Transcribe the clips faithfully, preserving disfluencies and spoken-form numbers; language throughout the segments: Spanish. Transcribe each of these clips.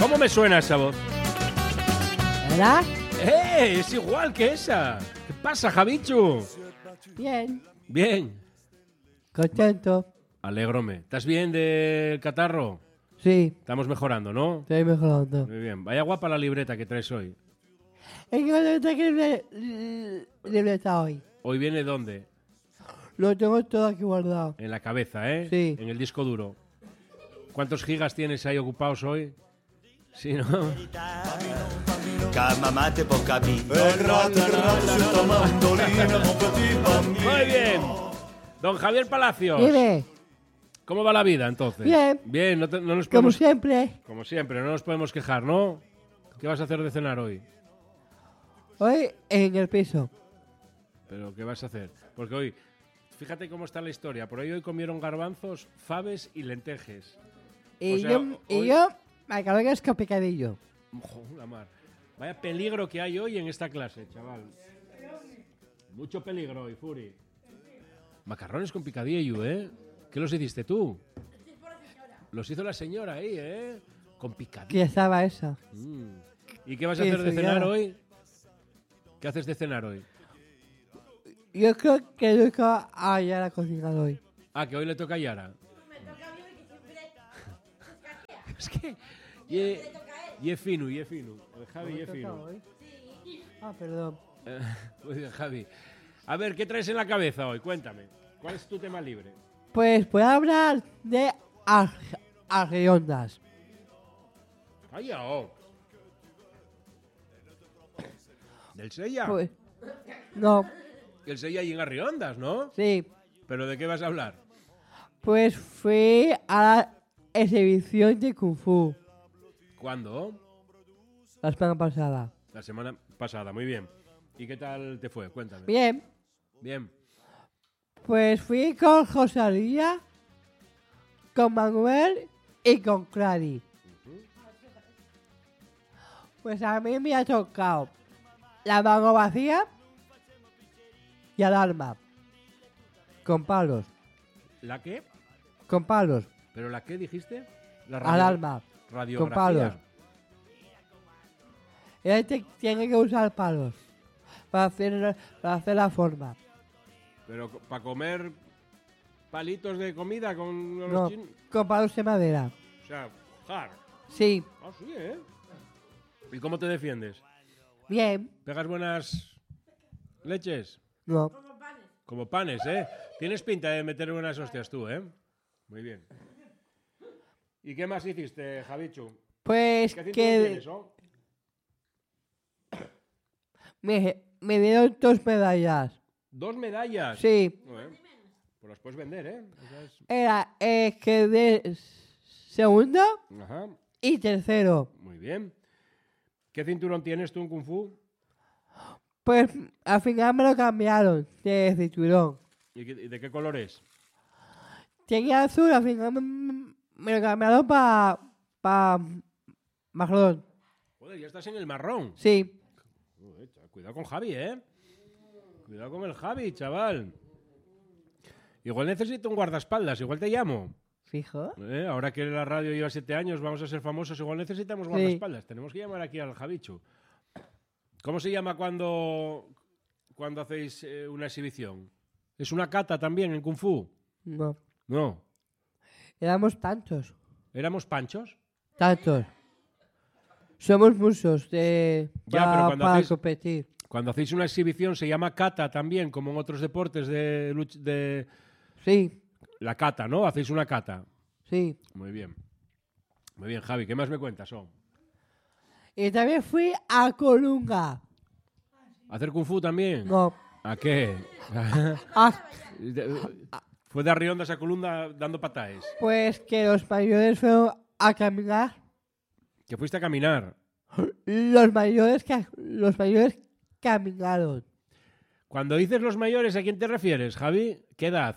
¿Cómo me suena esa voz? ¿Verdad? ¡Eh! Es igual que esa. ¿Qué pasa, Javichu? Bien. Bien. Contento. Alégrome. ¿Estás bien del catarro? Sí, Estamos mejorando, ¿no? estoy mejorando. Muy bien. Vaya guapa la libreta que traes hoy. ¿En qué momento que libre- libreta hoy? ¿Hoy viene dónde? Lo tengo todo aquí guardado. En la cabeza, ¿eh? Sí. En el disco duro. ¿Cuántos gigas tienes ahí ocupados hoy? Sí, ¿no? Camamate por camino. Muy bien. Don Javier Palacios. Dime, ¿Cómo va la vida, entonces? Bien. Bien, no, te- no nos como podemos... siempre, Como siempre, no nos podemos quejar, ¿no? ¿Qué vas a hacer de cenar hoy? hoy en el piso. ¿Pero qué vas a hacer? Porque hoy, fíjate cómo está la historia. Por ahí hoy comieron garbanzos, faves y lentejes. Y, O sea, yo, y hoy- yo me acabé que es con picadillo. Joder, la mar. Vaya peligro que hay hoy en esta clase, chaval. Mucho peligro hoy, Furi. Macarrones con picadillo, ¿eh? ¿Qué los hiciste tú? Los hizo la señora ahí, ¿eh? Con picadillo. Que estaba esa. Mm. ¿Y qué vas a Qué hacer de cenar señora. hoy? ¿Qué haces de cenar hoy? Yo creo que nunca haya la cocina hoy. Ah, que hoy le toca a Yara. Es que... Y es, y es fino, y es fino. El Javi y es fino. Ah, perdón. Eh, Muy bien, Javi. A ver, ¿qué traes en la cabeza hoy? Cuéntame. ¿Cuál es tu tema libre? Pues voy a hablar de arge- argeondas. Vaya, oh. Del Sella. Pues, no, El Sella ahí en Arriondas, ¿no? sí. ¿Pero de qué vas a hablar? Pues fui a la exhibición de Kung Fu ¿Cuándo? la semana pasada. La semana pasada, muy bien. ¿Y qué tal te fue? Cuéntame. Bien, Bien. pues fui con Josalía, con Manuel y con Clary. Pues a mí me ha tocado la mano vacía y al alma. Con palos, ¿La qué? con palos, ¿Pero la qué dijiste? La al alma. Radiografía. palos. Él te- tiene que usar palos para hacer, para hacer la forma. Pero para comer palitos de comida con los No, chinos. con palos de madera. O sea, jar. Sí, Ah, sí, ¿eh? ¿Y cómo te defiendes? bien. ¿Pegas buenas leches? No, Como panes, ¿eh? Tienes pinta de meter buenas hostias tú, ¿eh? Muy bien. ¿Y qué más hiciste, Javichu? pues ¿Qué cinturón que tienes, oh? me, me dieron dos medallas. Dos medallas. Sí, Bueno, pues las puedes vender, ¿eh? Esa es- era eh, que de segundo Ajá, y tercero. muy bien. ¿Qué cinturón tienes tú en Kung Fu? Pues al final me lo cambiaron de cinturón. ¿Y qué- y de qué color es? Tenía azul, al final me, me lo cambiaron para pa marrón. Joder, ya estás en el marrón. Sí, Joder, chaval, cuidado con Javi, ¿eh? Cuidado con el Javi, chaval. Igual necesito un guardaespaldas, igual te llamo. fijo. ¿Eh? Ahora que la radio lleva siete años, vamos a ser famosos, igual necesitamos guardaespaldas. Tenemos que llamar aquí al Javichu. ¿Cómo se llama cuando, cuando hacéis eh, una exhibición? ¿Es una cata también en Kung Fu? No, No. éramos tantos, ¿Éramos panchos? tantos. Somos muchos de, Ya, para, pero cuando para hacéis- competir. Cuando hacéis una exhibición se llama kata también, como en otros deportes de, luch- de... Sí, La kata, ¿no? Hacéis una kata. sí. Muy bien. Muy bien, Javi. ¿Qué más me cuentas, oh? Y también fui a Colunga. ¿Hacer Kung Fu también? No, ¿A qué? ah, Fue de Arriondas a Colunda dando pataes. pues que los mayores fueron a caminar. Que fuiste a caminar. Los mayores, ca- los mayores caminaron. Cuando dices los mayores, ¿a quién te refieres, Javi? ¿Qué edad?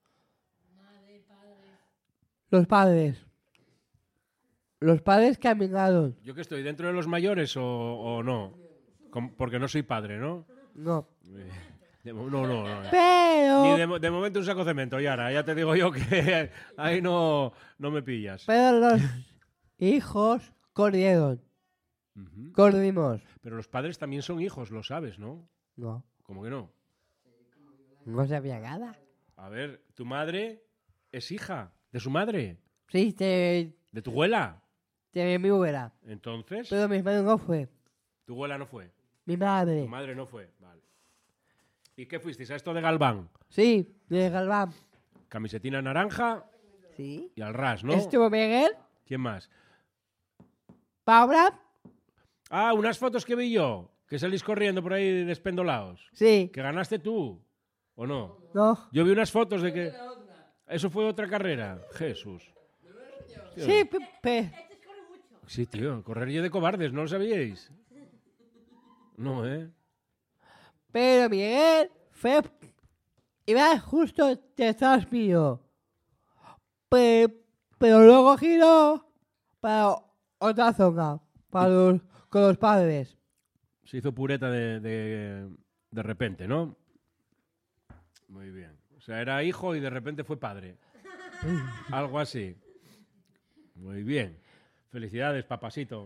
Los padres. Los padres caminaron. ¿Yo que estoy dentro de los mayores o, o no? Com- Porque no soy padre, ¿no? No. De mo- no, no, no. Pero, Ni de, mo- de momento un saco cemento, Yara. Ya te digo yo que ahí no, no me pillas. pero los hijos corrieron. Ujú. Corrimos. Pero los padres también son hijos, lo sabes, ¿no? No, ¿Cómo que no? no sabía nada. A ver, tu madre es hija de su madre, Sí, de, de tu abuela. de mi abuela. Entonces, Pero mi madre no fue. tu abuela no fue. Mi Tu madre. madre no fue. Vale. ¿Y qué fuisteis? ¿A esto de Galván? Sí, de Galván. Camisetina naranja Sí. y al ras, ¿no? Estuvo Miguel, ¿Quién más? Paula. Ah, unas fotos que vi yo, que salís corriendo por ahí despendolados. Sí. ¿Que ganaste tú? ¿O no? No. Yo vi unas fotos de que... Eso fue otra carrera. Jesús. Tío. Sí, pe, pe- Sí, tío, correr yo de cobardes, ¿no lo sabíais? No, ¿eh? pero Miguel fue. Iba justo detrás mío. Pe- pero luego giró para otra zona, para los, con los padres. Se hizo pureta de, de, de repente, ¿no? Muy bien. O sea, era hijo y de repente fue padre. Algo así. Muy bien. Felicidades, papasito.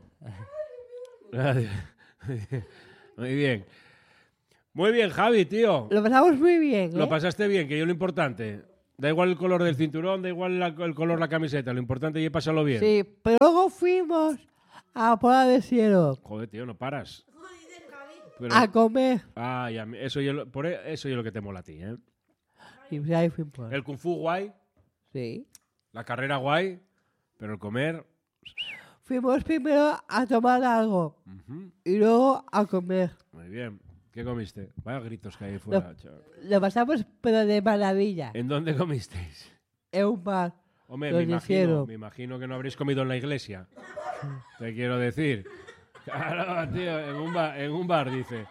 Muy bien. Muy bien, Javi, tío. Lo pasamos muy bien, ¿eh? Lo pasaste bien, que yo lo importante. Da igual el color del cinturón, da igual la- el color de la camiseta. Lo importante es pasarlo bien. Sí, pero luego fuimos a Pola de Cielo Joder, tío, no paras. Pero- a comer. Ah, ya, eso yo, lo- por e- eso yo lo que te mola a ti, ¿eh? Y pues ahí fuimos. El kung fu guay, Sí. la carrera guay, pero el comer... Fuimos primero a tomar algo ujú, y luego a comer. muy bien. ¿Qué comiste? Vaya gritos que hay fuera, chaval. Lo pasamos pero de maravilla. ¿En dónde comisteis? En un bar. Hombre, Lo me imagino, hicieron. me imagino que no habréis comido en la iglesia. Te quiero decir. Claro, tío, en un bar, en un bar dice.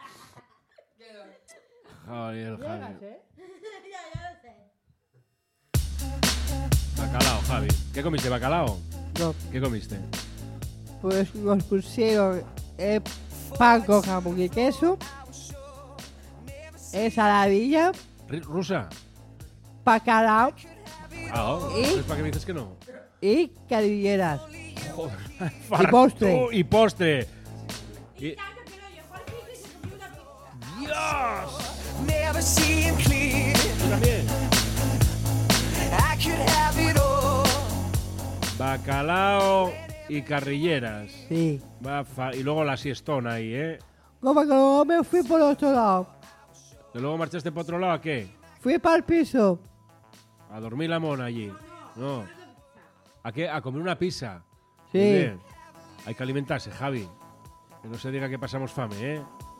Joder, el Javi. Bacalao, Javi. ¿Qué comiste? ¿Bacalao? No, ¿Qué comiste? pues nos pusieron eh, pan con jamón y queso, ensaladilla, Ri- ¿Rusa? bacalao Ah, ¿Y? ¿es para qué me dices que no? y carilleras. Joder. postre. Tú, Y postre. Y- ¡Dios! Never seemed clear. ¿Tú también? I could have it all. Bacalao y carrilleras. Sí. Va fa- y luego la siestona ahí, ¿eh? Como que luego me fui por otro lado. ¿Y luego marchaste para otro lado a qué? Fui para el piso. A dormir la mona allí. No. ¿A qué? A comer una pizza. Sí. Muy bien. Hay que alimentarse, Javi. Que no se diga que pasamos fame, ¿eh?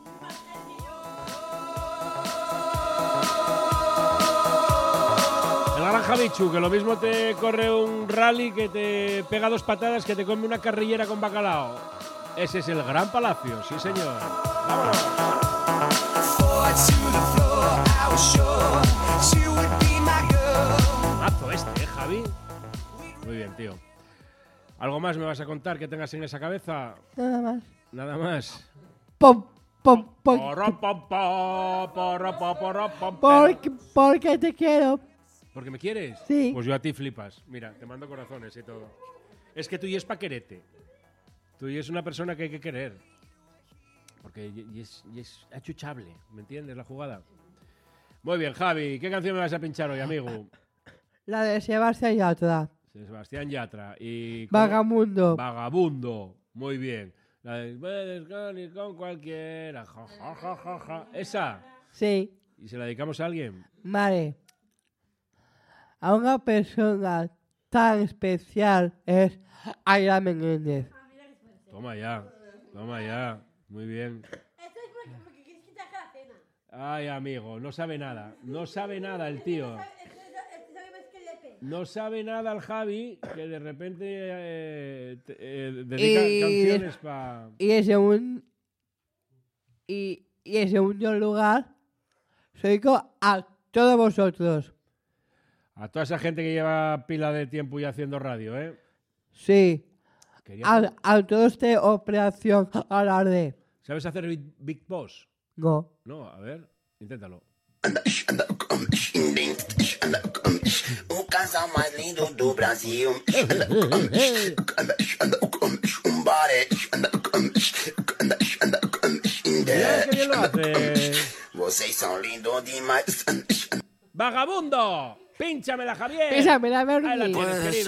El gran Javichu, que lo mismo te corre un rally que te pega dos patadas que te come una carrillera con bacalao. Ese es el Gran Palacio, sí señor. ¡Vámonos! Forward to the floor. I was sure she would be my girl. Mazo este, ¿eh, Javi? Muy bien, tío. ¿Algo más me vas a contar que tengas en esa cabeza? Nada más. Nada más. Pom, pom, pom, Porro, pom, pom, porro, pom, porro, pom, porque, porque te quiero. ¿Porque me quieres? Sí. Pues yo a ti flipas. Mira, te mando corazones y todo. Es que tú y es pa' quererte. Tú y es una persona que hay que querer. Porque y- y es, y es achuchable, ¿me entiendes la jugada? Muy bien, Javi. ¿Qué canción me vas a pinchar hoy, amigo? La de Sebastián Yatra. Sebastián Yatra. Y ¿cómo? Vagamundo. Vagabundo. Muy bien. La de puedes con ir con cualquiera. Ja, ja, ja, ja, ja. Esa. Sí. ¿Y se la dedicamos a alguien? Vale. A una persona tan especial es Aira Menéndez. Toma ya. Toma ya. Muy bien. Esto es porque, porque quieres que te haga la cena. Ay, amigo, no sabe nada. No sabe nada el tío. ¿Sabes qué lepe? No sabe nada el Javi, que de repente eh, te- eh, dedica Y- canciones para... Y en segundo, y, y en segundo lugar, soy a todos vosotros. A toda esa gente que lleva pila de tiempo ya haciendo radio, ¿eh? Sí. Quería- A, a todos de Operación Alarde. ¿Sabes hacer Big, Big Boss? No. No, a ver, inténtalo. O casal mais lindo do Brasil. Um body vocês são lindos demais. ¡Vagabundo! ¡Pínchamela, Javier! Písamela, Ahí la Bernie. tienes, querido.